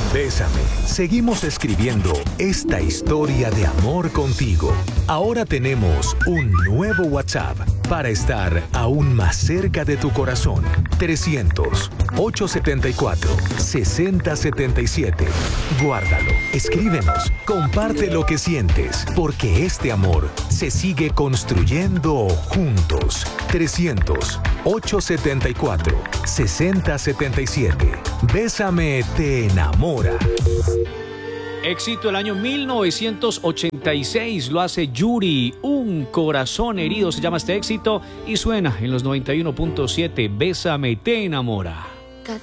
Bésame, seguimos escribiendo esta historia de amor contigo. Ahora tenemos un nuevo WhatsApp para estar aún más cerca de tu corazón. 300-874-6077. Guárdalo, escríbenos, comparte lo que sientes, porque este amor se sigue construyendo juntos. 300-874-6077. Bésame te enamora. Éxito el año 1986, lo hace Yuri, Un corazón herido se llama este éxito y suena en los 91.7, Bésame te enamora.